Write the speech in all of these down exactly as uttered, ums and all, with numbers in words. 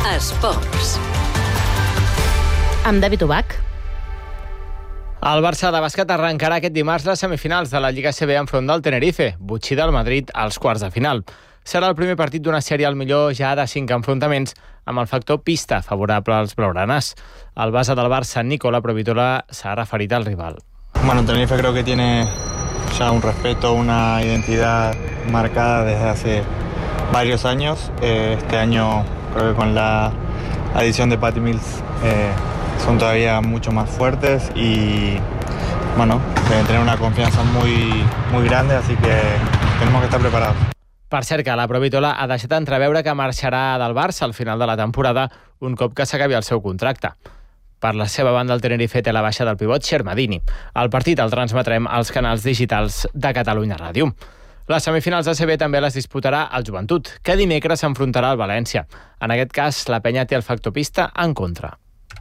Esports. Amb David Ubach. El Barça de bàsquet arrencarà aquest dimarts les semifinals de la Lliga A C B enfront del Tenerife, botxí del Madrid als quarts de final. Serà el primer partit d'una sèrie al millor ja de cinc enfrontaments, amb el factor pista favorable als blaugranas. El base del Barça, Nicola Provitola, s'ha referit al rival. Bueno, Tenerife creo que tiene ya un respeto, una identidad marcada desde hace varios años. Eh, este año creo que con la adición de Patty Mills eh, son todavía mucho más fuertes y bueno, deben tener una confianza muy, muy grande, así que tenemos que estar preparados. Per cert, que la Provitola ha deixat entreveure que marxarà del Barça al final de la temporada un cop que s'acabi el seu contracte. Per la seva banda, el Tenerife té la baixa del pivot Xermadini. El partit el transmetrem als canals digitals de Catalunya Ràdio. Les semifinals A C B també les disputarà el Joventut, que dimecres s'enfrontarà al València. En aquest cas, la penya té el factor pista en contra.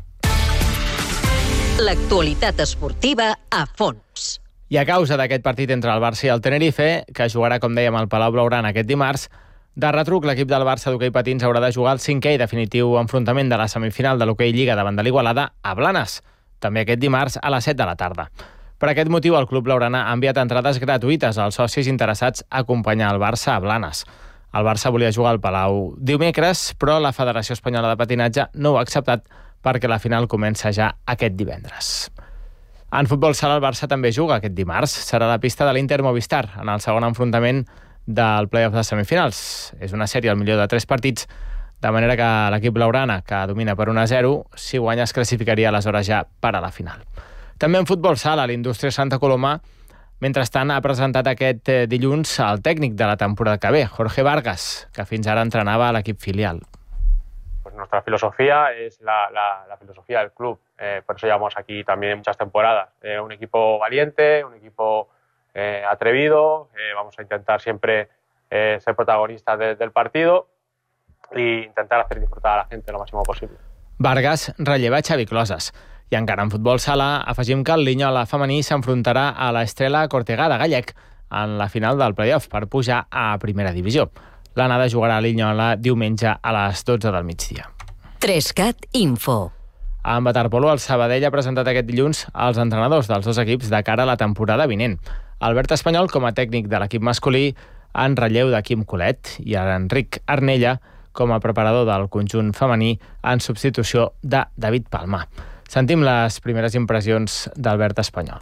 L'actualitat esportiva a fons. I a causa d'aquest partit entre el Barça i el Tenerife, que jugarà, com dèiem, al Palau Blaugrana aquest dimarts, de retruc l'equip del Barça d'hoquei patins haurà de jugar el cinquè i definitiu enfrontament de la semifinal de l'hoquei Lliga davant de l'Igualada a Blanes, també aquest dimarts a les set de la tarda. Per aquest motiu, el club blaugrana ha enviat entrades gratuïtes als socis interessats a acompanyar el Barça a Blanes. El Barça volia jugar al Palau dimecres, però la Federació Espanyola de Patinatge no ho ha acceptat perquè la final comença ja aquest divendres. En futbol sala, el Barça també juga aquest dimarts. Serà la pista de l'Inter Movistar en el segon enfrontament del play-off de semifinals. És una sèrie al millor de tres partits, de manera que l'equip blaugrana, que domina per un a zero, si guanya es classificaria aleshores ja per a la final. També en futbol sala, l'Indústria Santa Coloma, mentrestant, ha presentat aquest dilluns el tècnic de la temporada que ve, Jorge Vargas, que fins ara entrenava a l'equip filial. Pues nuestra filosofía es la, la, la filosofía del club. Eh, por eso llevamos aquí también muchas temporadas. Eh, un equipo valiente, un equipo eh, atrevido. Eh, vamos a intentar siempre eh, ser protagonistas de, del partido e intentar hacer disfrutar a la gente lo máximo posible. Vargas relleva Xavi Closes. I encara en futbol sala, afegim que el Linyola femení s'enfrontarà a l'Estrela Cortegada Gallec en la final del play-off per pujar a primera divisió. L'anada jugarà a Linyola diumenge a les dotze del migdia. Trescat Info. En waterpolo, el Sabadell ha presentat aquest dilluns als entrenadors dels dos equips de cara a la temporada vinent. Albert Espanyol, com a tècnic de l'equip masculí, en relleu de Quim Colet, i Enric Arnella, com a preparador del conjunt femení, en substitució de David Palma. Sentim les primeres impressions d'Albert Espanyol.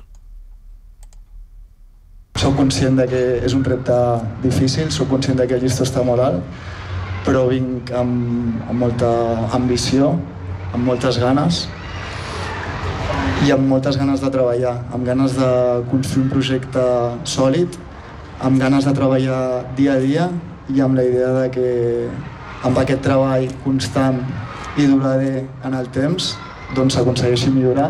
Soc conscient de que és un repte difícil, soc conscient de que el llistó està molt alt, però vinc amb, amb molta ambició, amb moltes ganes i amb moltes ganes de treballar, amb ganes de construir un projecte sòlid, amb ganes de treballar dia a dia i amb la idea de que amb aquest treball constant i durader en el temps doncs s'aconsegueixi millorar.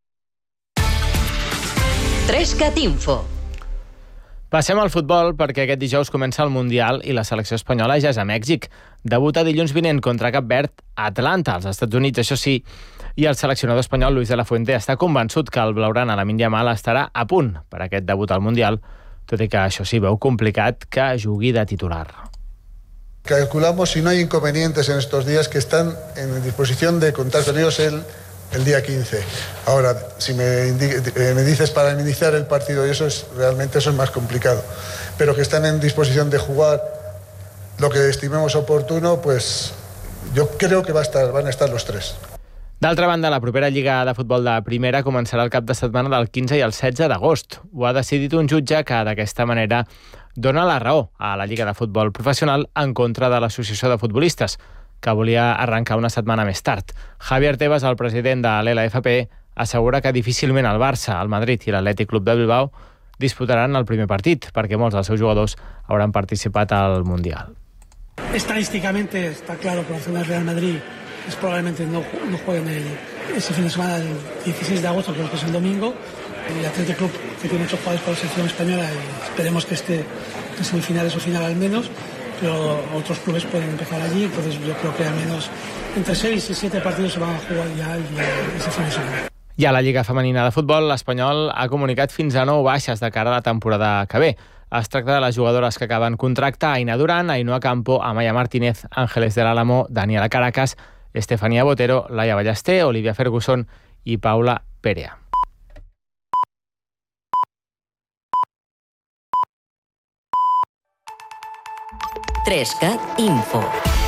Trescat Info. Passem al futbol perquè aquest dijous comença el Mundial i la selecció espanyola ja és a Mèxic. Debuta dilluns vinent contra Cap Verd a Atlanta, als Estats Units, això sí, i el seleccionador espanyol Luis de la Fuente està convençut que el blaugrana Lamine Yamal estarà a punt per aquest debut al Mundial, tot i que això sí, veu complicat que jugui de titular. Calculamos, si no hay inconvenientes en estos días, que están en disposición de contar con ellos el, el día quince. Ahora, si me, eh, me dices para iniciar el partido, y eso es realmente eso es más complicado, pero que están en disposición de jugar lo que estimemos oportuno, pues yo creo que va a estar, van a estar los tres. D'altra banda, la propera Lliga de Futbol de Primera començarà el cap de setmana del quinze i el setze d'agost. Ho ha decidit un jutge que, d'aquesta manera, dona la raó a la Lliga de Futbol Professional en contra de l'Associació de Futbolistes, que volia arrencar una setmana més tard. Javier Tebas, el president de l'L F P, assegura que difícilment el Barça, el Madrid i l'Atlètic Club de Bilbao disputaran el primer partit, perquè molts dels seus jugadors hauran participat al Mundial. Estadísticamente está claro que Barcelona y Real Madrid es probablemente no, no jueguen el, ese fin de semana del dieciséis de agosto, creo que es el domingo. El Athletic Club, que tiene ocho jugadores para la selección española, y esperemos que esté en semifinales o final al menos, pero otros clubes pueden empezar allí, entonces yo creo que al menos entre seis y siete partidos se van a jugar ya el día, ese fin de semana. I a la Lliga Femenina de Futbol, l'Espanyol ha comunicat fins a nou baixes de cara a la temporada que ve. Es tracta de les jugadores que acaben contracte: Aina Durán, Ainhoa Campo, Amaya Martínez, Ángeles del Álamo, Daniela Caracas, Estefania Botero, Laia Ballester, Olivia Ferguson i Paula Perea. tres cat Info.